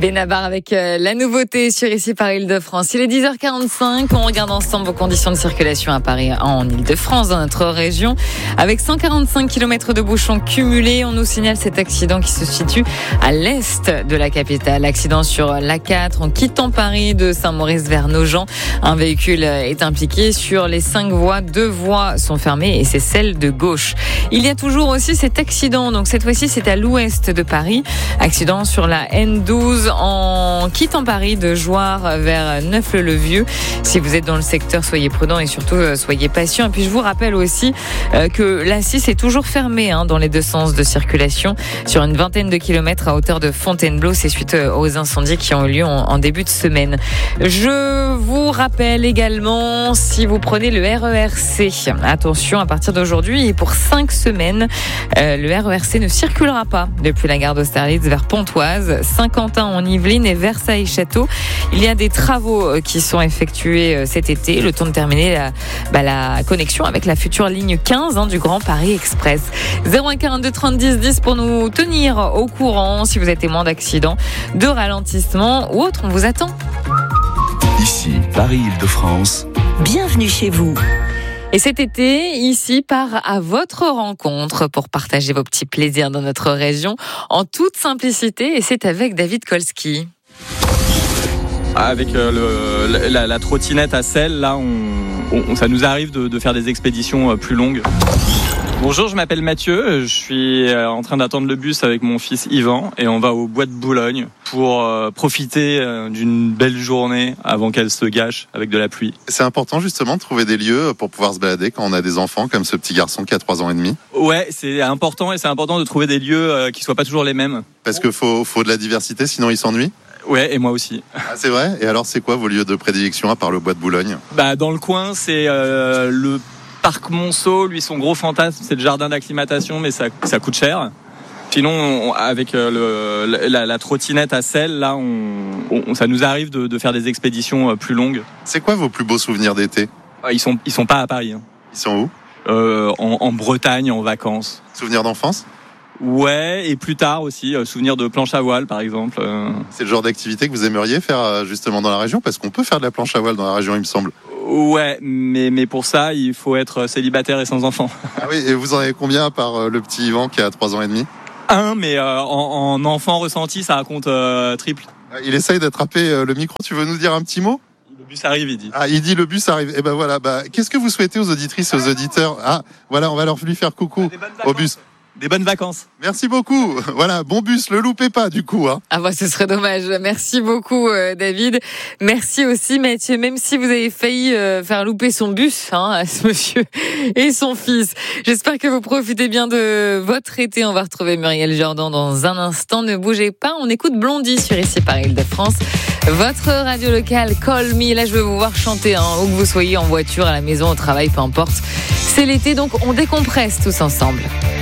Benabar avec la nouveauté sur Ici par Île-de-France. Il est 10h45. On regarde ensemble vos conditions de circulation à Paris en Île-de-France, dans notre région. Avec 145 km de bouchons cumulés, on nous signale cet accident qui se situe à l'est de la capitale. Accident sur l'A4 en quittant Paris de Saint-Maurice vers Nogent. Un véhicule est impliqué sur les 5 voies. 2 voies sont fermées et c'est celle de gauche. Il y a toujours aussi cet accident. Donc cette fois-ci, c'est à l'ouest de Paris. Accident sur la N12 en quittant Paris de Jouarre vers Neuf-le-Vieux. Si vous êtes dans le secteur, soyez prudents et surtout soyez patients. Et puis je vous rappelle aussi que l'A6 est toujours fermée dans les deux sens de circulation sur une vingtaine de kilomètres à hauteur de Fontainebleau. C'est suite aux incendies qui ont eu lieu en début de semaine. Je vous rappelle également, si vous prenez le RERC, attention, à partir d'aujourd'hui et pour 5 semaines, le RERC ne circulera pas depuis la gare d'Austerlitz vers Pontoise, Saint-Quentin en Yvelines et Versailles-Château. Il y a des travaux qui sont effectués cet été, le temps de terminer la connexion avec la future ligne 15 du Grand Paris Express. 01 42 30 10 10 pour nous tenir au courant si vous êtes témoin d'accidents, de ralentissements ou autre. On vous attend. Ici, Paris-Île-de-France. Bienvenue chez vous. Et cet été, ici, part à votre rencontre pour partager vos petits plaisirs dans notre région en toute simplicité. Et c'est avec David Kolski. Avec la trottinette à selle, là, ça nous arrive de faire des expéditions plus longues. Bonjour, je m'appelle Mathieu, je suis en train d'attendre le bus avec mon fils Yvan et on va au bois de Boulogne pour profiter d'une belle journée avant qu'elle se gâche avec de la pluie. C'est important justement de trouver des lieux pour pouvoir se balader quand on a des enfants comme ce petit garçon qui a 3 ans et demi. Ouais, c'est important de trouver des lieux qui soient pas toujours les mêmes. Parce qu'il faut de la diversité, sinon il s'ennuie. Ouais, et moi aussi. Ah, c'est vrai ? Et alors c'est quoi vos lieux de prédilection à part le bois de Boulogne ? Dans le coin, c'est le Parc Monceau, lui son gros fantasme, c'est le jardin d'acclimatation, mais ça coûte cher. Sinon, avec la trottinette à selle, là, ça nous arrive de faire des expéditions plus longues. C'est quoi vos plus beaux souvenirs d'été ? Ils sont pas à Paris. Ils sont où ? En Bretagne, en vacances. Souvenirs d'enfance ? Ouais, et plus tard aussi, souvenirs de planche à voile, par exemple. C'est le genre d'activité que vous aimeriez faire justement dans la région ? Parce qu'on peut faire de la planche à voile dans la région, il me semble. Ouais, mais pour ça, il faut être célibataire et sans enfant. Ah oui, et vous en avez combien à part le petit Yvan qui a 3 ans et demi ? Mais en enfant ressenti, ça raconte triple. Il essaye d'attraper le micro, tu veux nous dire un petit mot ? Le bus arrive, il dit. Ah, il dit le bus arrive. Et ben voilà, qu'est-ce que vous souhaitez aux auditrices et aux auditeurs ? Ah, voilà, on va lui faire coucou au bus. Des bonnes vacances. Merci beaucoup. Voilà, bon bus, le loupez pas du coup. Ah ce serait dommage. Merci beaucoup David. Merci aussi Mathieu, même si vous avez failli faire louper son bus à ce monsieur et son fils. J'espère que vous profitez bien de votre été. On va retrouver Muriel Jordan dans un instant. Ne bougez pas, on écoute Blondie sur Ici par Île-de-France. Votre radio locale, Call Me. Là, je veux vous voir chanter, où que vous soyez, en voiture, à la maison, au travail, peu importe. C'est l'été, donc on décompresse tous ensemble.